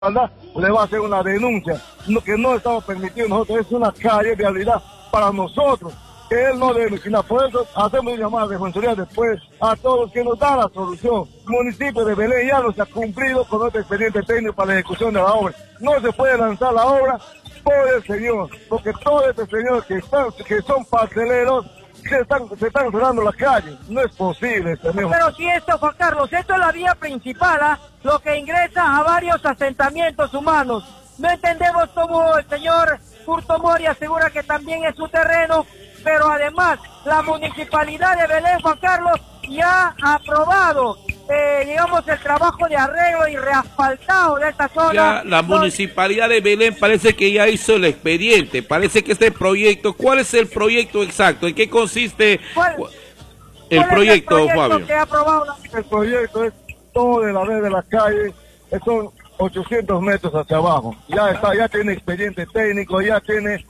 le va a hacer una denuncia, que no estamos permitiendo nosotros, es una calle de habilidad para nosotros, que él no debe discriminar. Por eso hacemos una llamada de defensoría después a todos que nos dan la solución. El municipio de Belén ya no se ha cumplido con nuestro expediente técnico para la ejecución de la obra. No se puede lanzar la obra por el señor, porque todos estos señores que son parceleros se están cerrando las calles. No es posible, señor. Pero si esto, Juan Carlos, esto es la vía principal, lo que ingresa a varios asentamientos humanos. No entendemos cómo el señor Curto Mori asegura que también es su terreno, pero además la municipalidad de Belén, Juan Carlos, ya ha aprobado, digamos, el trabajo de arreglo y reasfaltado de esta zona. Ya la municipalidad de Belén parece que ya hizo el expediente, parece que este proyecto, ¿cuál es el proyecto exacto? ¿En qué consiste el proyecto, Fabio? Que ha aprobado El proyecto es todo de la red de la calle, son 800 metros hacia abajo. Ya tiene expediente técnico, ya tiene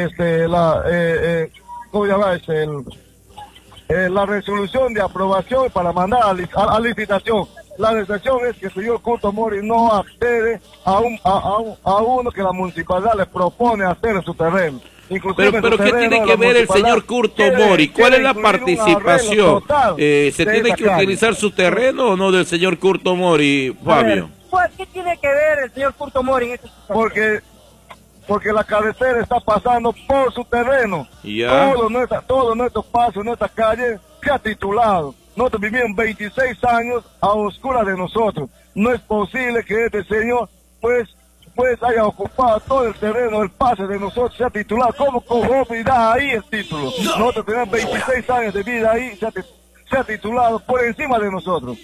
la resolución de aprobación para mandar a licitación. La licitación es que el señor Curto Mori no accede a uno que la municipalidad le propone hacer en su terreno. Pero ¿qué tiene que ver el señor Curto Mori? ¿Cuál es la participación? ¿Se tiene que utilizar su terreno o no del señor Curto Mori, Fabio? ¿Qué tiene que ver el señor Curto Mori en esta situación? Porque la carretera está pasando por su terreno. ¿Ya? Todo nuestro paso, nuestra calle, se ha titulado. Nosotros vivimos 26 años a oscuras de nosotros. No es posible que este señor, pues haya ocupado todo el terreno, el pase de nosotros, se ha titulado. ¿Cómo da ahí el título? Nosotros tenemos 26 años de vida ahí, se ha titulado por encima de nosotros.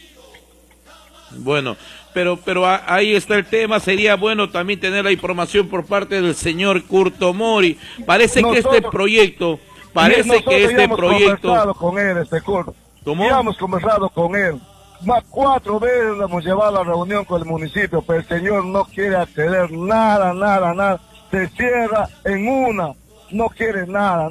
Bueno, pero ahí está el tema. Sería bueno también tener la información por parte del señor Curto Mori. Parece que este proyecto, conversado con él, ¿Cómo? Ya hemos conversado con él. Más 4 veces le hemos llevado a la reunión con el municipio, pero el señor no quiere acceder nada. Se cierra en una, no quiere nada.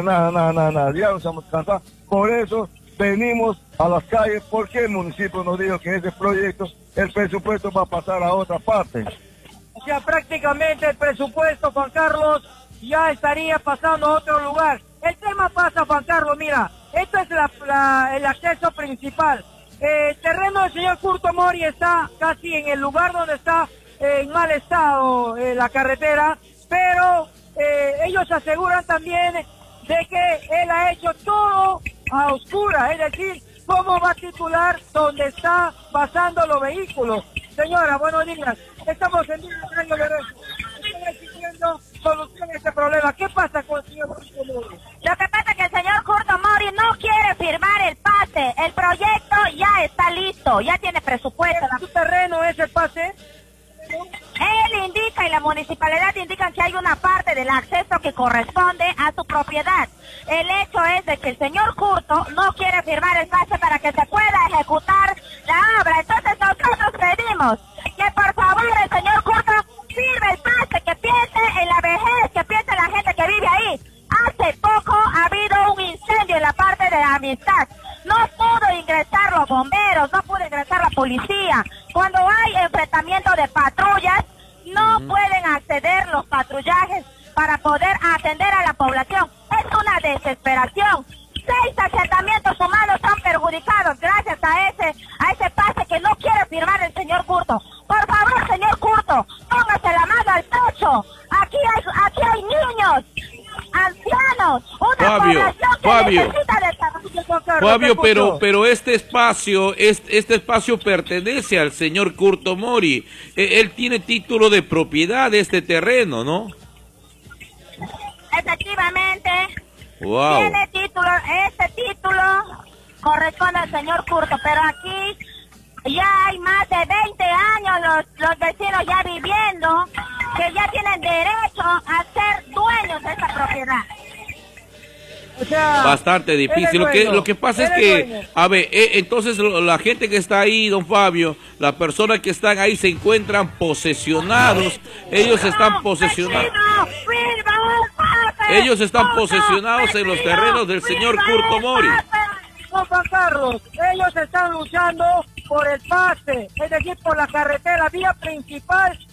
Ya nos hemos cansado. Por eso venimos a las calles, porque el municipio nos dijo que ese proyecto, el presupuesto va a pasar a otra parte. O sea, prácticamente el presupuesto, Juan Carlos, ya estaría pasando a otro lugar. El tema pasa, Juan Carlos, mira, esto es el acceso principal. El terreno del señor Curto Mori está casi en el lugar donde está en mal estado la carretera, pero ellos aseguran también de que él ha hecho todo a oscuras, es decir, cómo va a titular donde está pasando los vehículos. Señora, buenos días, estamos en Radio Derecho. Están exigiendo solución a este problema. ¿Qué pasa con el señor Curto Mori? Lo que pasa es que el señor Curto Mori no quiere firmar el pase. El proyecto ya está listo, ya tiene presupuesto. ¿En su terreno es el pase? Él indica y la municipalidad indican que hay una parte del acceso que corresponde a su propiedad. El hecho es de que el señor Curto no quiere firmar el pase para que se pueda ejecutar la obra. Entonces nosotros pedimos que por favor el señor Curto firme el pase, que piense en la vejez, que piense en la gente que vive ahí. Hace poco ha habido un incendio en la parte de la Amistad. No pudo ingresar los bomberos, no pudo ingresar la policía. Cuando hay enfrentamiento de patrullas, no pueden acceder los patrullajes para poder atender a la población. Es una desesperación. 6 asentamientos humanos son perjudicados gracias a ese pase que no quiere firmar el señor Curto. Por favor, señor Curto, póngase la mano al pecho. Aquí hay niños, ancianos, una población que necesita de Fabio, pero este espacio pertenece al señor Curto Mori. Él tiene título de propiedad de este terreno, ¿no? Efectivamente. Wow. Tiene título, este título corresponde al señor Curto, pero aquí ya hay más de 20 años los vecinos ya viviendo, que ya tienen derecho a ser dueños de esta propiedad. O sea, bastante difícil. Lo que pasa es que, a ver, entonces la gente que está ahí, don Fabio, las personas que están ahí se encuentran posesionados. Ellos están posesionados. Ellos están posesionados en los terrenos del señor Curto Mori. No, Juan Carlos, ellos están luchando por el pase, es decir, por la carretera, vía principal